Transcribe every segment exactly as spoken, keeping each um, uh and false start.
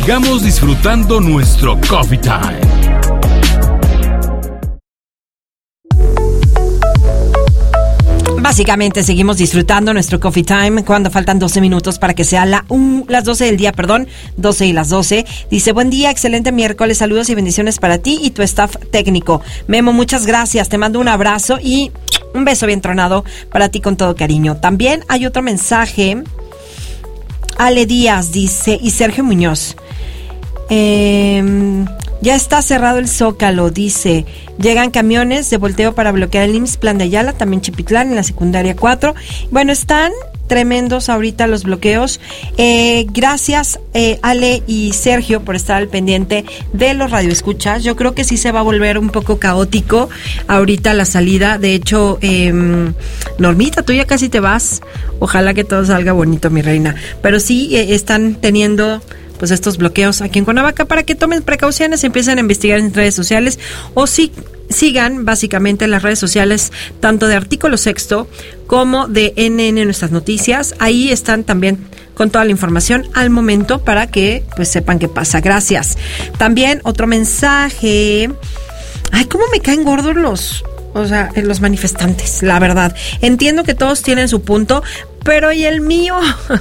sigamos disfrutando nuestro Coffee Time. Básicamente seguimos disfrutando nuestro Coffee Time cuando faltan doce minutos para que sea la un, las doce del día, perdón, doce y las doce. Dice, buen día, excelente miércoles, saludos y bendiciones para ti y tu staff técnico. Memo, muchas gracias, te mando un abrazo y un beso bien tronado para ti con todo cariño. También hay otro mensaje, Ale Díaz dice, y Sergio Muñoz. Eh... Ya está cerrado el Zócalo, dice. Llegan camiones de volteo para bloquear el I M S S Plan de Ayala, también Chipitlán, en la secundaria cuatro. Bueno, están tremendos ahorita los bloqueos. Eh, gracias, eh, Ale y Sergio, por estar al pendiente de los radioescuchas. Yo creo que sí se va a volver un poco caótico ahorita la salida. De hecho, eh, Normita, tú ya casi te vas. Ojalá que todo salga bonito, mi reina. Pero sí, eh, están teniendo pues estos bloqueos aquí en Cuernavaca para que tomen precauciones y empiecen a investigar en redes sociales o si sigan básicamente las redes sociales tanto de Artículo Sexto como de N N Nuestras Noticias. Ahí están también con toda la información al momento para que pues sepan qué pasa. Gracias. También otro mensaje. Ay, cómo me caen gordos los, o sea, los manifestantes, la verdad. Entiendo que todos tienen su punto, pero ¿y el mío?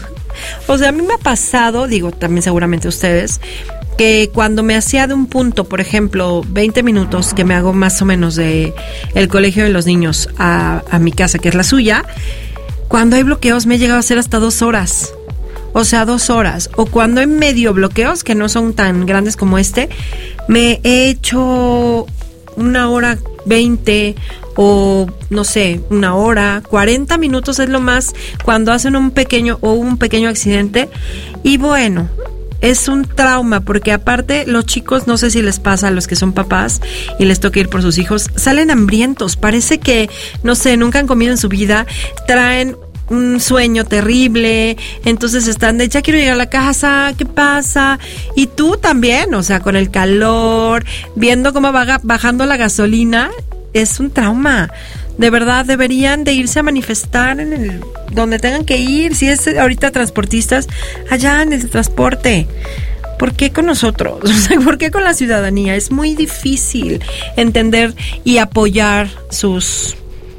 O sea, a mí me ha pasado, digo, también seguramente ustedes, que cuando me hacía de un punto, por ejemplo, veinte minutos, que me hago más o menos de el colegio de los niños a, a mi casa, que es la suya, cuando hay bloqueos me he llegado a hacer hasta dos horas. O sea, dos horas. O cuando hay medio bloqueos, que no son tan grandes como este, me he hecho una hora veinte o no sé, una hora, cuarenta minutos es lo más cuando hacen un pequeño o un pequeño accidente. Y bueno, es un trauma porque aparte los chicos, no sé si les pasa a los que son papás y les toca ir por sus hijos, salen hambrientos, parece que, no sé, nunca han comido en su vida, traen un sueño terrible, entonces están de ya quiero llegar a la casa, ¿qué pasa? Y tú también, o sea, con el calor, viendo cómo va bajando la gasolina, es un trauma. De verdad, deberían de irse a manifestar en el donde tengan que ir, si es ahorita transportistas, allá en el transporte. ¿Por qué con nosotros? O sea, ¿por qué con la ciudadanía? Es muy difícil entender y apoyar sus,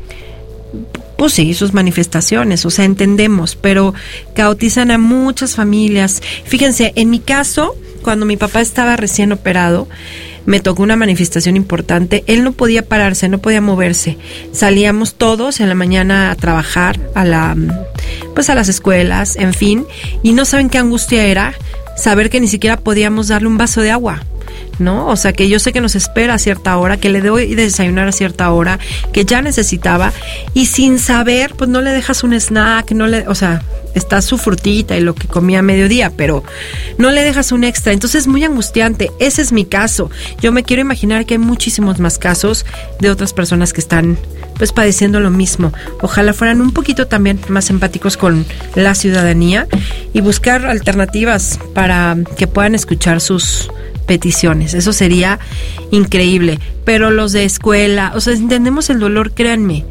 pues sí, sus manifestaciones, o sea, entendemos, pero caotizan a muchas familias. Fíjense, en mi caso, cuando mi papá estaba recién operado, me tocó una manifestación importante. Él no podía pararse, no podía moverse. Salíamos todos en la mañana a trabajar, a la, pues a las escuelas, en fin, y no saben qué angustia era saber que ni siquiera podíamos darle un vaso de agua, ¿no? O sea, que yo sé que nos espera a cierta hora, que le doy de desayunar a cierta hora, que ya necesitaba, y sin saber, pues no le dejas un snack, no le, o sea, está su frutita y lo que comía a mediodía, pero no le dejas un extra. Entonces es muy angustiante. Ese es mi caso. Yo me quiero imaginar que hay muchísimos más casos de otras personas que están pues padeciendo lo mismo. Ojalá fueran un poquito también más empáticos con la ciudadanía y buscar alternativas para que puedan escuchar sus peticiones. Eso sería increíble. Pero los de escuela, o sea, entendemos el dolor, créanme,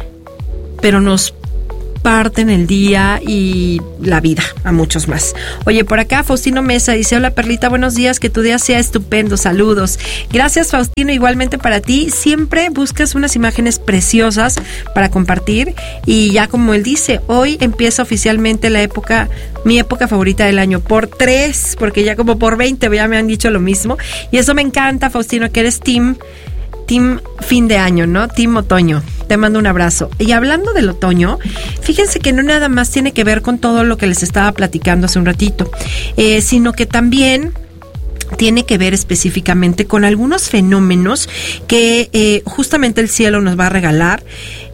pero nos parten el día y la vida a muchos más. Oye, por acá Faustino Mesa dice, hola Perlita, buenos días, que tu día sea estupendo, saludos. Gracias Faustino, igualmente para ti. Siempre buscas unas imágenes preciosas para compartir y ya como él dice, hoy empieza oficialmente la época, mi época favorita del año, por tres, porque ya como por veinte ya me han dicho lo mismo y eso me encanta, Faustino, que eres team Team fin de año, ¿no? Team otoño. Te mando un abrazo. Y hablando del otoño, fíjense que no nada más tiene que ver con todo lo que les estaba platicando hace un ratito, eh, sino que también tiene que ver específicamente con algunos fenómenos que eh, justamente el cielo nos va a regalar.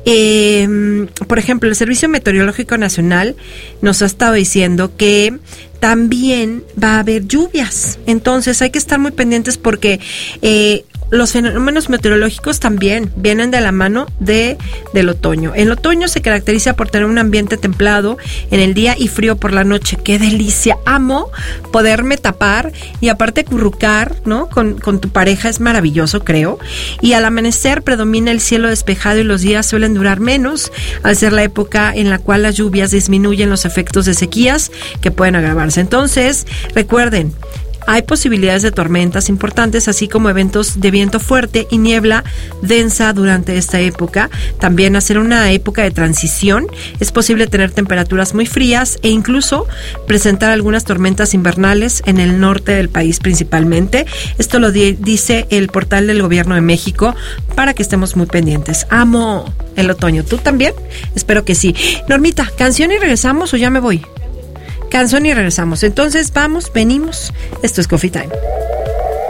Eh, por ejemplo, el Servicio Meteorológico Nacional nos ha estado diciendo que también va a haber lluvias. Entonces hay que estar muy pendientes porque eh, los fenómenos meteorológicos también vienen de la mano de del otoño. El otoño se caracteriza por tener un ambiente templado en el día y frío por la noche. ¡Qué delicia! Amo poderme tapar y aparte currucar, ¿no? Con, con tu pareja es maravilloso, creo. Y al amanecer predomina el cielo despejado y los días suelen durar menos, al ser la época en la cual las lluvias disminuyen los efectos de sequías que pueden agravarse. Entonces, recuerden, Hay posibilidades de tormentas importantes, así como eventos de viento fuerte y niebla densa durante esta época. También hacer una época de transición. Es posible tener temperaturas muy frías e incluso presentar algunas tormentas invernales en el norte del país principalmente. Esto lo di- dice el portal del Gobierno de México para que estemos muy pendientes. Amo el otoño. ¿Tú también? Espero que sí. Normita, ¿canción y regresamos o ya me voy? Canción y regresamos. Entonces vamos, venimos. Esto es Coffee Time.